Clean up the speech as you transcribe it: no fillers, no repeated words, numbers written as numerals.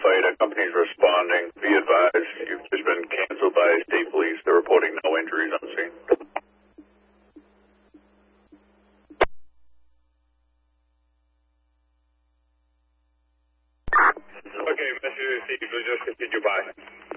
fight. A company's responding. Be advised, you've just been canceled by state police. They're reporting no injuries on scene. Okay, message received. We'll just continue by.